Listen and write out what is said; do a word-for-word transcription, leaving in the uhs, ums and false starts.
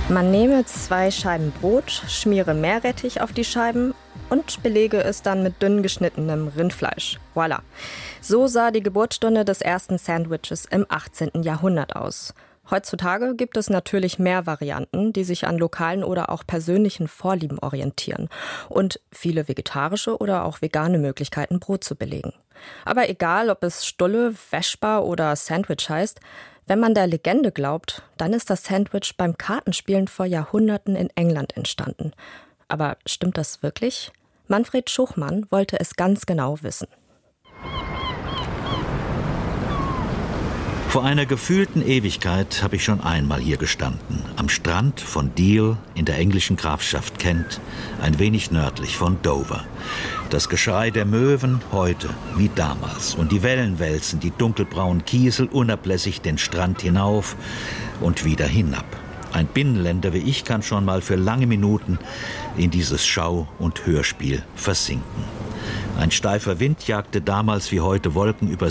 Man nehme zwei Scheiben Brot, schmiere Meerrettich auf die Scheiben und belege es dann mit dünn geschnittenem Rindfleisch. Voilà. So sah die Geburtsstunde des ersten Sandwiches im achtzehnten Jahrhundert aus. Heutzutage gibt es natürlich mehr Varianten, die sich an lokalen oder auch persönlichen Vorlieben orientieren und viele vegetarische oder auch vegane Möglichkeiten, Brot zu belegen. Aber egal, ob es Stulle, Vesper oder Sandwich heißt, wenn man der Legende glaubt, dann ist das Sandwich beim Kartenspielen vor Jahrhunderten in England entstanden. Aber stimmt das wirklich? Manfred Schuchmann wollte es ganz genau wissen. Vor einer gefühlten Ewigkeit habe ich schon einmal hier gestanden, am Strand von Deal in der englischen Grafschaft Kent, ein wenig nördlich von Dover. Das Geschrei der Möwen heute wie damals und die Wellen wälzen die dunkelbraunen Kiesel unablässig den Strand hinauf und wieder hinab. Ein Binnenländer wie ich kann schon mal für lange Minuten in dieses Schau- und Hörspiel versinken. Ein steifer Wind jagte damals wie heute Wolken über